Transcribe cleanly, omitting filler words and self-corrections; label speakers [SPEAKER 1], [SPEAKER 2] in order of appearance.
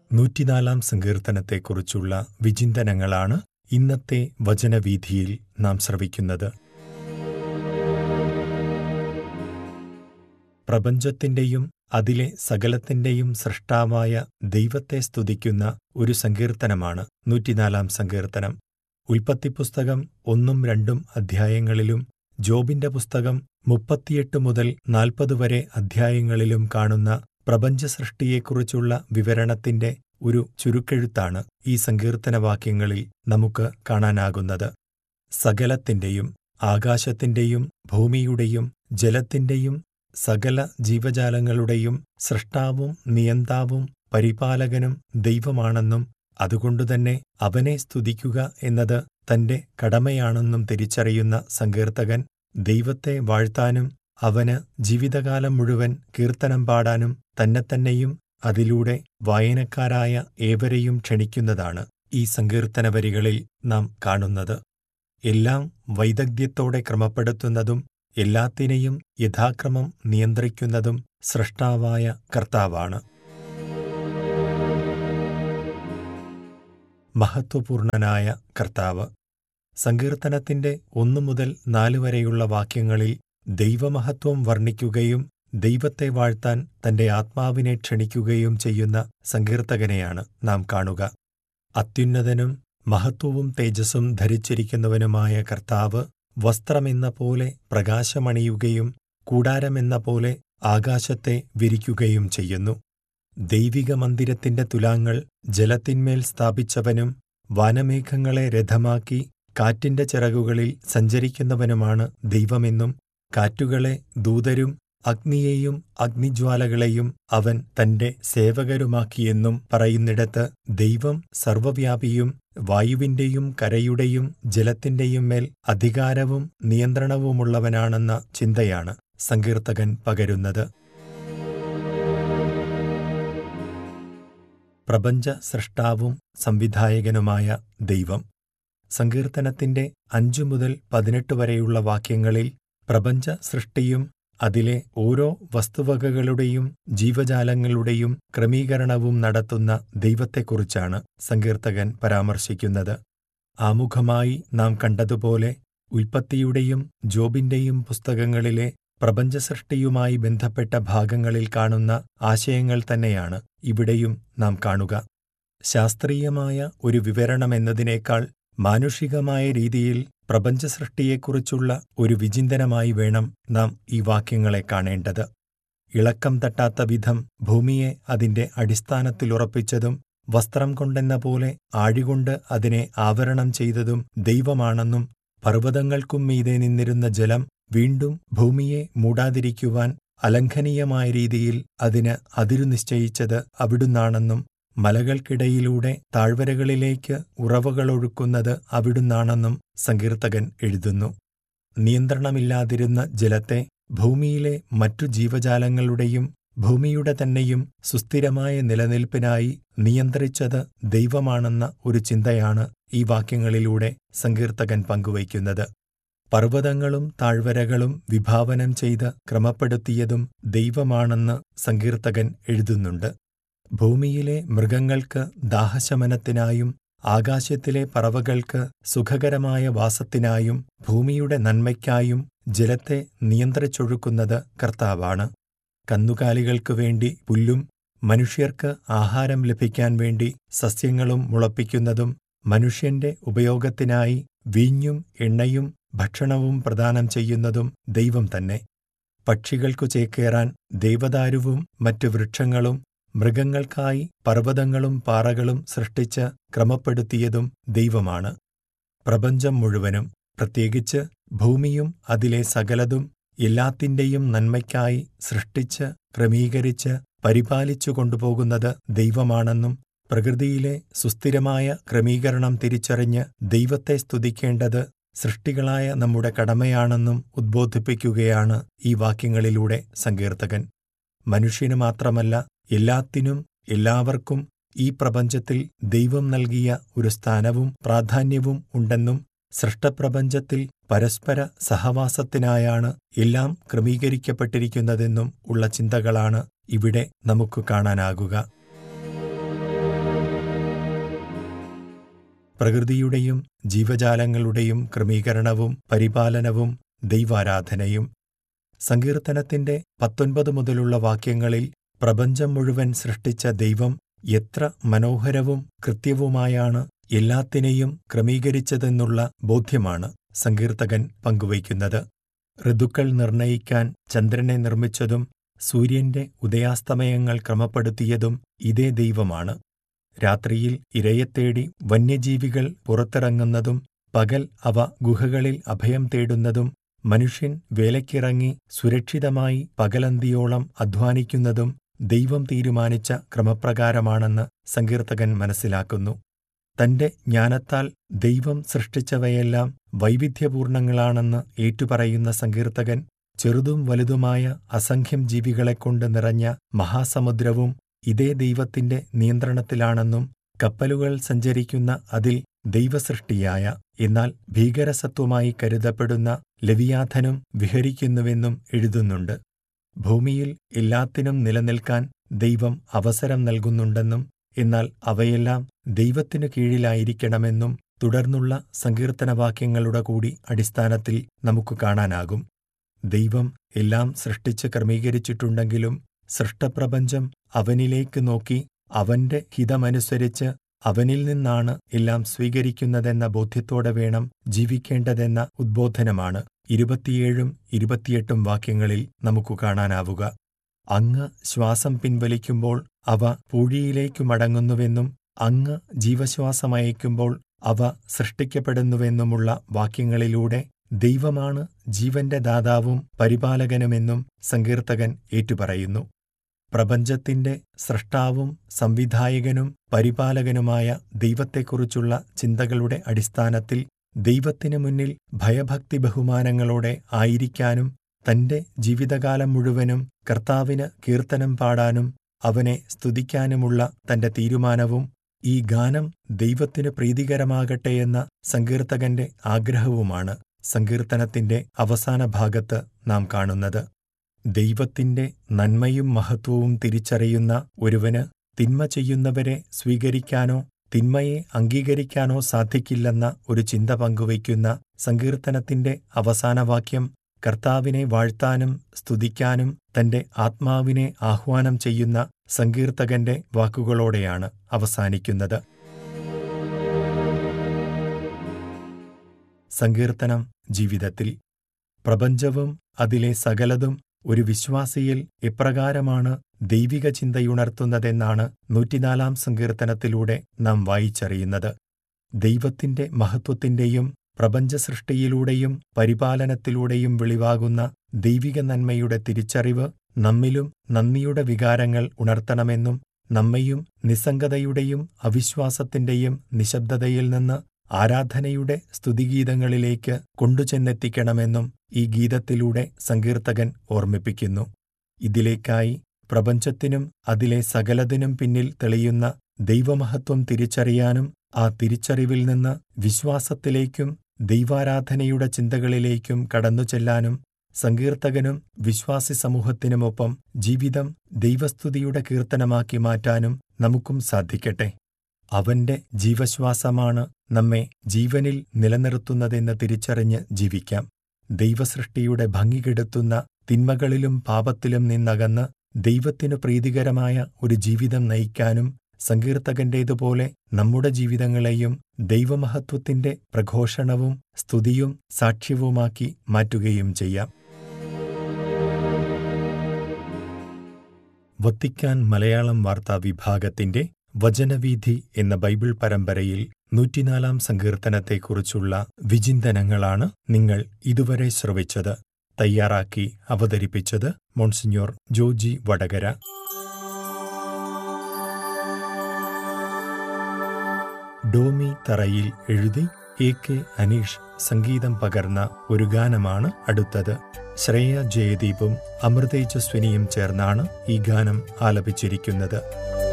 [SPEAKER 1] 104 സങ്കീർത്തനത്തെക്കുറിച്ചുള്ള വിചിന്തനങ്ങളാണ് ഇന്നത്തെ വചനവീഥിയിൽ നാം ശ്രവിക്കുന്നത്. പ്രപഞ്ചത്തിൻ്റെയും അതിലെ സകലത്തിൻ്റെയും സൃഷ്ടാവായ ദൈവത്തെ സ്തുതിക്കുന്ന ഒരു സങ്കീർത്തനമാണ് 104 സങ്കീർത്തനം. ഉൽപ്പത്തിപ്പുസ്തകം 1-2 അധ്യായങ്ങളിലും ജോബിന്റെ പുസ്തകം 38 മുതൽ 40 വരെ അധ്യായങ്ങളിലും കാണുന്ന പ്രപഞ്ചസൃഷ്ടിയെക്കുറിച്ചുള്ള വിവരണത്തിന്റെ ഒരു ചുരുക്കെഴുത്താണ് ഈ സങ്കീർത്തനവാക്യങ്ങളിൽ നമുക്ക് കാണാനാകുന്നത്. സകലത്തിന്റെയും, ആകാശത്തിന്റെയും ഭൂമിയുടെയും ജലത്തിന്റെയും സകല ജീവജാലങ്ങളുടെയും സൃഷ്ടാവും നിയന്താവും പരിപാലകനും ദൈവമാണെന്നും അതുകൊണ്ടുതന്നെ അവനെ സ്തുതിക്കുക എന്നത് തന്റെ കടമയാണെന്നും തിരിച്ചറിയുന്ന സങ്കീർത്തകൻ ദൈവത്തെ വാഴ്ത്താനും അവന് ജീവിതകാലം മുഴുവൻ കീർത്തനം പാടാനും തന്നെത്തന്നെയും അതിലൂടെ വായനക്കാരായ ഏവരെയും ക്ഷണിക്കുന്നതാണ് ഈ സങ്കീർത്തനവരികളിൽ നാം കാണുന്നത്. എല്ലാം വൈദഗ്ധ്യത്തോടെ ക്രമപ്പെടുത്തുന്നതും എല്ലാത്തിനെയും യഥാക്രമം നിയന്ത്രിക്കുന്നതും സൃഷ്ടാവായ കർത്താവാണ്. മഹത്വപൂർണനായ കർത്താവ്. സങ്കീർത്തനത്തിന്റെ 1 മുതൽ 4 വരെയുള്ള വാക്യങ്ങളിൽ ദൈവമഹത്വം വർണ്ണിക്കുകയും ദൈവത്തെ വാഴ്ത്താൻ തന്റെ ആത്മാവിനെ ക്ഷണിക്കുകയും ചെയ്യുന്ന സങ്കീർത്തകനെയാണ് നാം കാണുക. അത്യുന്നതനും മഹത്വവും തേജസ്സും ധരിച്ചിരിക്കുന്നവനുമായ കർത്താവ് വസ്ത്രമെന്ന പോലെ പ്രകാശമണിയുകയും കൂടാരമെന്ന പോലെ ആകാശത്തെ വിരിക്കുകയും ചെയ്യുന്നു. ദൈവിക മന്ദിരത്തിന്റെ തുലാങ്ങൾ ജലത്തിന്മേൽ സ്ഥാപിച്ചവനും വാനമേഘങ്ങളെ രഥമാക്കി കാറ്റിന്റെ ചിറകുകളിൽ സഞ്ചരിക്കുന്നവനുമാണ് ദൈവമെന്നും കാറ്റുകളെ ദൂതരും അഗ്നിയെയും അഗ്നിജ്വാലകളെയും അവൻ തന്റെ സേവകരുമാക്കിയെന്നും പറയുന്നിടത്ത് ദൈവം സർവ്വവ്യാപിയും വായുവിന്റെയും കരയുടെയും ജലത്തിന്റെയും മേൽ അധികാരവും നിയന്ത്രണവുമുള്ളവനാണെന്ന ചിന്തയാണ് സങ്കീർത്തകൻ പകരുന്നത്. പ്രപഞ്ച സൃഷ്ടാവും സംവിധായകനുമായ ദൈവം. സങ്കീർത്തനത്തിന്റെ 5 മുതൽ 18 വരെയുള്ള വാക്യങ്ങളിൽ പ്രപഞ്ച സൃഷ്ടിയും അതിലെ ഓരോ വസ്തുവകകളുടെയും ജീവജാലങ്ങളുടെയും ക്രമീകരണവും നടത്തുന്ന ദൈവത്തെക്കുറിച്ചാണ് സങ്കീർത്തകൻ പരാമർശിക്കുന്നത്. ആമുഖമായി നാം കണ്ടതുപോലെ ഉൽപ്പത്തിയുടെയും ജോബിന്റെയും പുസ്തകങ്ങളിലെ പ്രപഞ്ചസൃഷ്ടിയുമായി ബന്ധപ്പെട്ട ഭാഗങ്ങളിൽ കാണുന്ന ആശയങ്ങൾ തന്നെയാണ് ഇവിടെയും നാം കാണുക. ശാസ്ത്രീയമായ ഒരു വിവരണമെന്നതിനേക്കാൾ മാനുഷികമായ രീതിയിൽ പ്രപഞ്ചസൃഷ്ടിയെക്കുറിച്ചുള്ള ഒരു വിചിന്തനമായി വേണം നാം ഈ വാക്യങ്ങളെ കാണേണ്ടത്. ഇളക്കം തട്ടാത്ത വിധം ഭൂമിയെ അതിന്റെ അടിസ്ഥാനത്തിലുറപ്പിച്ചതും വസ്ത്രം കൊണ്ടെന്ന പോലെ ആഴികൊണ്ട് അതിനെ ആവരണം ചെയ്തതും ദൈവമാണെന്നും പർവ്വതങ്ങൾക്കും മീതെ നിന്നിരുന്ന ജലം വീണ്ടും ഭൂമിയെ മൂടാതിരിക്കുവാൻ അലംഘനീയമായ രീതിയിൽ അതിന് അതിരു നിശ്ചയിച്ചത് അവിടുന്നാണെന്നും മലകൾക്കിടയിലൂടെ താഴ്വരകളിലേക്ക് ഉറവകളൊഴുക്കുന്നത് അവിടുന്നാണെന്നും സങ്കീർത്തകൻ എഴുതുന്നു. നിയന്ത്രണമില്ലാതിരുന്ന ജലത്തെ ഭൂമിയിലെ മറ്റു ജീവജാലങ്ങളുടെയും ഭൂമിയുടെ തന്നെയും സുസ്ഥിരമായ നിലനിൽപ്പിനായി നിയന്ത്രിച്ചത് ദൈവമാണെന്ന ഒരു ചിന്തയാണ് ഈ വാക്യങ്ങളിലൂടെ സങ്കീർത്തകൻ പങ്കുവയ്ക്കുന്നത്. പർവ്വതങ്ങളും താഴ്വരകളും വിഭാവനം ചെയ്ത് ക്രമപ്പെടുത്തിയതും ദൈവമാണെന്ന് സങ്കീർത്തകൻ എഴുതുന്നുണ്ട്. ഭൂമിയിലെ മൃഗങ്ങൾക്ക് ദാഹശമനത്തിനായും ആകാശത്തിലെ പറവകൾക്ക് സുഖകരമായ വാസത്തിനായും ഭൂമിയുടെ നന്മയ്ക്കായും ജലത്തെ നിയന്ത്രിച്ചൊഴുക്കുന്നത് കർത്താവാണ്. കന്നുകാലികൾക്കു വേണ്ടി പുല്ലും മനുഷ്യർക്ക് ആഹാരം ലഭിക്കാൻ വേണ്ടി സസ്യങ്ങളും മുളപ്പിക്കുന്നതും മനുഷ്യന്റെ ഉപയോഗത്തിനായി വീഞ്ഞും എണ്ണയും ഭക്ഷണവും പ്രദാനം ചെയ്യുന്നതും ദൈവം തന്നെ. പക്ഷികൾക്കു ചേക്കേറാൻ ദേവദാരുവും മറ്റു വൃക്ഷങ്ങളും മൃഗങ്ങൾക്കായി പർവ്വതങ്ങളും പാറകളും സൃഷ്ടിച്ച് ക്രമപ്പെടുത്തിയതും ദൈവമാണ്. പ്രപഞ്ചം മുഴുവനും, പ്രത്യേകിച്ച് ഭൂമിയും അതിലെ സകലതും എല്ലാത്തിന്റെയും നന്മയ്ക്കായി സൃഷ്ടിച്ച് ക്രമീകരിച്ച് പരിപാലിച്ചു കൊണ്ടുപോകുന്നത് ദൈവമാണെന്നും പ്രകൃതിയിലെ സുസ്ഥിരമായ ക്രമീകരണം തിരിച്ചറിഞ്ഞ് ദൈവത്തെ സ്തുതിക്കേണ്ടത് സൃഷ്ടികളായ നമ്മുടെ കടമയാണെന്നും ഉദ്ബോധിപ്പിക്കുകയാണ് ഈ വാക്യങ്ങളിലൂടെ സങ്കീർത്തകൻ. മനുഷ്യന് മാത്രമല്ല, എല്ലാത്തിനും എല്ലാവർക്കും ഈ പ്രപഞ്ചത്തിൽ ദൈവം നൽകിയ ഒരു സ്ഥാനവും പ്രാധാന്യവും ഉണ്ടെന്നും സൃഷ്ടപ്രപഞ്ചത്തിൽ പരസ്പര സഹവാസത്തിനായാണ് എല്ലാം ക്രമീകരിക്കപ്പെട്ടിരിക്കുന്നതെന്നും ഉള്ള ചിന്തകളാണ് ഇവിടെ നമുക്ക് കാണാനാകുക. പ്രകൃതിയുടെയും ജീവജാലങ്ങളുടെയും ക്രമീകരണവും പരിപാലനവും ദൈവാരാധനയും. സങ്കീർത്തനത്തിന്റെ 19 മുതലുള്ള വാക്യങ്ങളിൽ പ്രപഞ്ചം മുഴുവൻ സൃഷ്ടിച്ച ദൈവം എത്ര മനോഹരവും കൃത്യവുമായാണ് എല്ലാത്തിനെയും ക്രമീകരിച്ചതെന്നുള്ള ബോധ്യമാണ് സങ്കീർത്തകൻ പങ്കുവയ്ക്കുന്നത്. ഋതുക്കൾ നിർണയിക്കാൻ ചന്ദ്രനെ നിർമ്മിച്ചതും സൂര്യന്റെ ഉദയാസ്തമയങ്ങൾ ക്രമപ്പെടുത്തിയതും ഇതേ ദൈവമാണ്. രാത്രിയിൽ ഇരയെത്തേടി വന്യജീവികൾ പുറത്തിറങ്ങുന്നതും പകൽ അവ ഗുഹകളിൽ അഭയം തേടുന്നതും മനുഷ്യൻ വേലയ്ക്കിറങ്ങി സുരക്ഷിതമായി പകലന്തിയോളം അധ്വാനിക്കുന്നതും ദൈവം തീരുമാനിച്ച ക്രമപ്രകാരമാണെന്ന് സങ്കീർത്തകൻ മനസ്സിലാക്കുന്നു. തന്റെ ജ്ഞാനത്താൽ ദൈവം സൃഷ്ടിച്ചവയെല്ലാം വൈവിധ്യപൂർണങ്ങളാണെന്ന് ഏറ്റുപറയുന്ന സങ്കീർത്തകൻ ചെറുതും വലുതുമായ അസംഖ്യം ജീവികളെക്കൊണ്ട് നിറഞ്ഞ മഹാസമുദ്രവും ഇതേ ദൈവത്തിന്റെ നിയന്ത്രണത്തിലാണെന്നും കപ്പലുകൾ സഞ്ചരിക്കുന്ന അതിൽ ദൈവസൃഷ്ടിയായ എന്നാൽ ഭീകരസത്വമായി കരുതപ്പെടുന്ന ലെവിയാഥനും വിഹരിക്കുന്നുവെന്നും എഴുതുന്നുണ്ട്. ഭൂമിയിൽ എല്ലാത്തിനും നിലനിൽക്കാൻ ദൈവം അവസരം നൽകുന്നുണ്ടെന്നും എന്നാൽ അവയെല്ലാം ദൈവത്തിനു കീഴിലായിരിക്കണമെന്നും തുടർന്നുള്ള സങ്കീർത്തനവാക്യങ്ങളുടെ കൂടി അടിസ്ഥാനത്തിൽ നമുക്ക് കാണാനാകും. ദൈവം എല്ലാം സൃഷ്ടിച്ച് ക്രമീകരിച്ചിട്ടുണ്ടെങ്കിലും സൃഷ്ടപ്രപഞ്ചം അവനിലേക്ക് നോക്കി അവന്റെ ഹിതമനുസരിച്ച് അവനിൽ നിന്നാണ് എല്ലാം സ്വീകരിക്കുന്നതെന്ന ബോധ്യത്തോടെ വേണം ജീവിക്കേണ്ടതെന്ന ഉദ്ബോധനമാണ് 27 28 വാക്യങ്ങളിൽ നമുക്ക് കാണാനാവുക. അങ്ങ് ശ്വാസം പിൻവലിക്കുമ്പോൾ അവ പൂഴിയിലേക്കു മടങ്ങുന്നുവെന്നും അങ്ങ് ജീവശ്വാസമയക്കുമ്പോൾ അവ സൃഷ്ടിക്കപ്പെടുന്നുവെന്നുമുള്ള വാക്യങ്ങളിലൂടെ ദൈവമാണ് ജീവന്റെ ദാതാവും പരിപാലകനുമെന്നും സങ്കീർത്തകൻ ഏറ്റുപറയുന്നു. പ്രപഞ്ചത്തിന്റെ സ്രഷ്ടാവും സംവിധായകനും പരിപാലകനുമായ ദൈവത്തെക്കുറിച്ചുള്ള ചിന്തകളുടെ അടിസ്ഥാനത്തിൽ ദൈവത്തിനു മുന്നിൽ ഭയഭക്തി ബഹുമാനങ്ങളോടെ ആയിരിക്കാനും തന്റെ ജീവിതകാലം മുഴുവനും കർത്താവിന് കീർത്തനം പാടാനും അവനെ സ്തുതിക്കാനുമുള്ള തന്റെ തീരുമാനവും ഈ ഗാനം ദൈവത്തിനു പ്രീതികരമാകട്ടെയെന്ന സങ്കീർത്തകന്റെ ആഗ്രഹവുമാണ് സങ്കീർത്തനത്തിന്റെ അവസാന ഭാഗത്ത് നാം കാണുന്നത്. ദൈവത്തിന്റെ നന്മയും മഹത്വവും തിരിച്ചറിയുന്ന ഒരുവന് തിന്മ ചെയ്യുന്നവരെ സ്വീകരിക്കാനോ തിന്മയെ അംഗീകരിക്കാനോ സാധിക്കില്ലെന്ന ഒരു ചിന്ത പങ്കുവയ്ക്കുന്ന സങ്കീർത്തനത്തിന്റെ അവസാന വാക്യം കർത്താവിനെ വാഴ്ത്താനും സ്തുതിക്കാനും തന്റെ ആത്മാവിനെ ആഹ്വാനം ചെയ്യുന്ന സങ്കീർത്തകന്റെ വാക്കുകളോടെയാണ് അവസാനിക്കുന്നത്. സങ്കീർത്തനം ജീവിതത്തിൽ. പ്രപഞ്ചവും അതിലെ സകലതും ഒരു വിശ്വാസിയിൽ എപ്രകാരമാണ് ദൈവിക ചിന്തയുണർത്തുന്നതെന്നാണ് 104 സങ്കീർത്തനത്തിലൂടെ നാം വായിച്ചറിയുന്നത്. ദൈവത്തിന്റെ മഹത്വത്തിന്റെയും പ്രപഞ്ചസൃഷ്ടിയിലൂടെയും പരിപാലനത്തിലൂടെയും വെളിവാകുന്ന ദൈവിക നന്മയുടെ തിരിച്ചറിവ് നമ്മിലും നന്ദിയുടെ വികാരങ്ങൾ ഉണർത്തണമെന്നും നമ്മെയും നിസ്സംഗതയുടെയും അവിശ്വാസത്തിന്റെയും നിശബ്ദതയിൽ നിന്ന് ആരാധനയുടെ സ്തുതിഗീതങ്ങളിലേക്ക് കൊണ്ടുചെന്നെത്തിക്കണമെന്നും ഈ ഗീതത്തിലൂടെ സങ്കീർത്തകൻ ഓർമ്മിപ്പിക്കുന്നു. ഇതിലേക്കായി പ്രപഞ്ചത്തിനും അതിലെ സകലതിനും പിന്നിൽ തെളിയുന്ന ദൈവമഹത്വം തിരിച്ചറിയാനും ആ തിരിച്ചറിവിൽ നിന്ന് വിശ്വാസത്തിലേക്കും ദൈവാരാധനയുടെ ചിന്തകളിലേക്കും കടന്നുചെല്ലാനും സങ്കീർത്തകനും വിശ്വാസി സമൂഹത്തിനുമൊപ്പം ജീവിതം ദൈവസ്തുതിയുടെ കീർത്തനമാക്കി മാറ്റാനും നമുക്കും സാധിക്കട്ടെ. അവന്റെ ജീവശ്വാസമാണ് നമ്മെ ജീവനിൽ നിലനിർത്തുന്നതെന്ന് തിരിച്ചറിഞ്ഞ് ജീവിക്കാം. ദൈവസൃഷ്ടിയുടെ ഭംഗി കെടുത്തുന്ന തിന്മകളിലും പാപത്തിലും നിന്നകന്ന് ദൈവത്തിനു പ്രീതികരമായ ഒരു ജീവിതം നയിക്കാനും സങ്കീർത്തകന്റേതുപോലെ നമ്മുടെ ജീവിതങ്ങളെയും ദൈവമഹത്വത്തിന്റെ പ്രഘോഷണവും സ്തുതിയും സാക്ഷ്യവുമാക്കി മാറ്റുകയും ചെയ്യാം. വത്തിക്കാൻ മലയാളം വാർത്താ വിഭാഗത്തിന്റെ വചനവീഥി എന്ന ബൈബിൾ പരമ്പരയിൽ 104 സങ്കീർത്തനത്തെക്കുറിച്ചുള്ള വിചിന്തനങ്ങളാണ് നിങ്ങൾ ഇതുവരെ ശ്രവിച്ചത്. തയ്യാറാക്കി അവതരിപ്പിച്ചത് മോൺസിഞ്ഞോർ ജോജി വടകര. ഡോമി തറയിൽ എഴുതി AK അനീഷ് സംഗീതം പകർന്ന ഒരു ഗാനമാണ് അടുത്തത്. ശ്രേയ ജയദീപും അമൃതേജസ്വിനിയും ചേർന്നാണ് ഈ ഗാനം ആലപിച്ചിരിക്കുന്നത്.